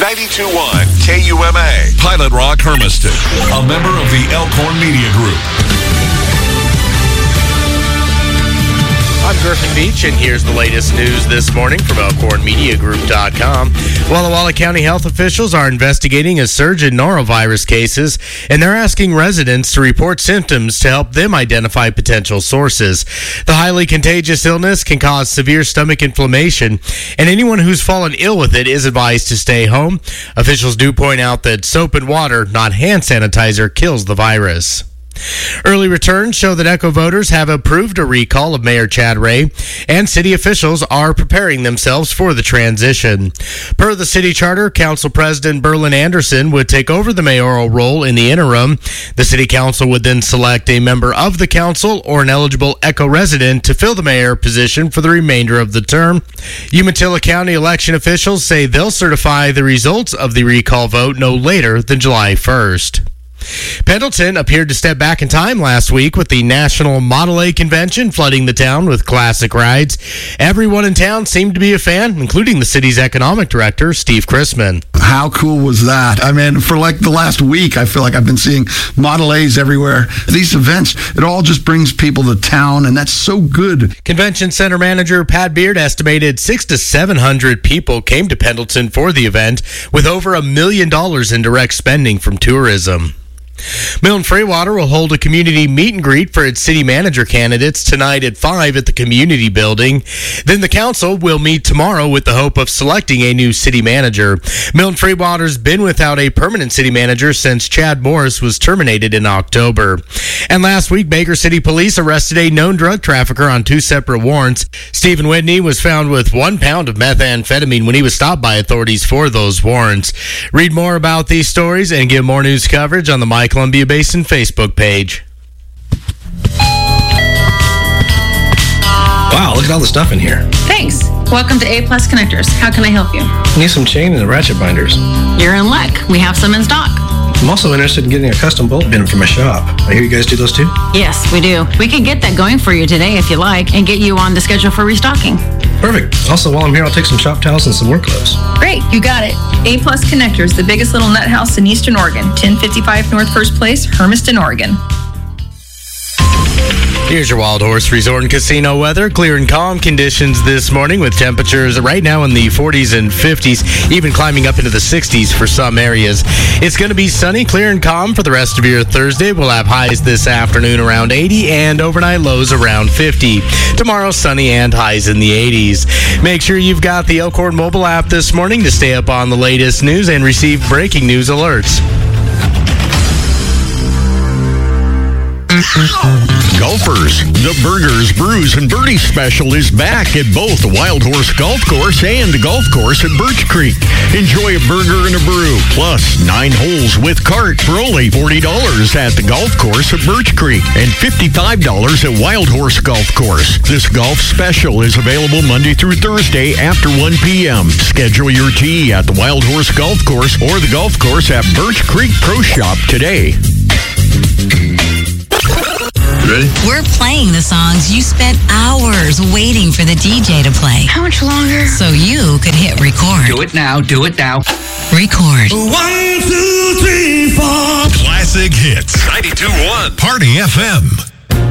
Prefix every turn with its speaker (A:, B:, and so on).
A: 92.1 KUMA. Pilot Rock Hermiston, a member of the Elkhorn Media Group.
B: I'm Griffin Beach, and here's the latest news this morning from ElkhornMediaGroup.com. Walla Walla County health officials are investigating a surge in norovirus cases, and they're asking residents to report symptoms to help them identify potential sources. The highly contagious illness can cause severe stomach inflammation, and anyone who's fallen ill with it is advised to stay home. Officials do point out that soap and water, not hand sanitizer, kills the virus. Early returns show that Echo voters have approved a recall of Mayor Chad Ray, and city officials are preparing themselves for the transition. Per the city charter, Council President Berlin Anderson would take over the mayoral role in the interim. The city council would then select a member of the council or an eligible Echo resident to fill the mayor position for the remainder of the term. Umatilla County election officials say they'll certify the results of the recall vote no later than July 1st. Pendleton appeared to step back in time last week with the National Model A Convention flooding the town with classic rides. Everyone in town seemed to be a fan, including the city's economic director, Steve Chrisman.
C: How cool was that? I mean, for like the last week, I feel like I've been seeing Model A's everywhere. These events, it all just brings people to town, and that's so good.
B: Convention Center Manager Pat Beard estimated 600 to 700 people came to Pendleton for the event, with over $1 million in direct spending from tourism. Milton Freewater will hold a community meet and greet for its city manager candidates tonight at 5 at the community building. Then the council will meet tomorrow with the hope of selecting a new city manager. Milton Freewater's been without a permanent city manager since Chad Morris was terminated in October. And last week, Baker City Police arrested a known drug trafficker on 2 separate warrants. Stephen Whitney was found with 1 pound of methamphetamine when he was stopped by authorities for those warrants. Read more about these stories and get more news coverage on the My Columbia Basin Facebook page.
D: Wow, look at all the stuff in here.
E: Thanks. Welcome to A+ Connectors. How can I help you?
D: Need some chain and ratchet binders.
E: You're in luck. We have some in stock.
D: I'm also interested in getting a custom bolt bin for my shop. I hear you guys do those too?
E: Yes, we do. We can get that going for you today if you like and get you on the schedule for restocking.
D: Perfect. Also, while I'm here, I'll take some shop towels and some work clothes.
E: Great, you got it. A+ Connectors, the biggest little nut house in Eastern Oregon. 1055 North First Place, Hermiston, Oregon.
B: Here's your Wild Horse Resort and Casino weather. Clear and calm conditions this morning with temperatures right now in the 40s and 50s, even climbing up into the 60s for some areas. It's going to be sunny, clear and calm for the rest of your Thursday. We'll have highs this afternoon around 80 and overnight lows around 50. Tomorrow, sunny and highs in the 80s. Make sure you've got the Elkhorn mobile app this morning to stay up on the latest news and receive breaking news alerts.
F: Golfers, the Burgers, Brews, and Birdies special is back at both the Wild Horse Golf Course and the golf course at Birch Creek. Enjoy a burger and a brew, plus 9 holes with cart for only $40 at the golf course at Birch Creek and $55 at Wild Horse Golf Course. This golf special is available Monday through Thursday after 1 p.m. Schedule your tee at the Wild Horse Golf Course or the golf course at Birch Creek Pro Shop today.
G: Ready? We're playing the songs you spent hours waiting for the DJ to play.
E: How much longer?
G: So you could hit record.
H: Do it now. Do it now.
G: Record.
I: 1, 2, 3, 4.
A: Classic hits. 92.1 Party FM.